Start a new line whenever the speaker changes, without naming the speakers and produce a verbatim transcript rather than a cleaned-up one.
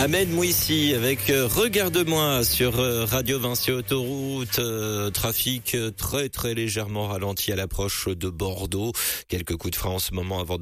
Ahmed Mouissi avec euh, Regarde-moi sur euh, Radio Vinci Autoroute. Euh, trafic euh, très très légèrement ralenti à l'approche de Bordeaux. Quelques coups de frein en ce moment avant